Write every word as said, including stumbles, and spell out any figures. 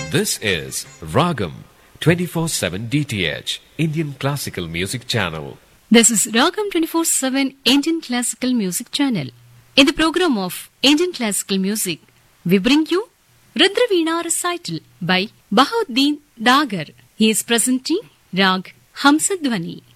This is Ragam twenty-four seven D T H Indian Classical Music Channel. This is Ragam twenty-four seven Indian Classical Music Channel. In the program of Indian Classical Music, we bring you Rudraveena recital by Bahauddin Dagar. He is presenting Rag Hamsadhwani.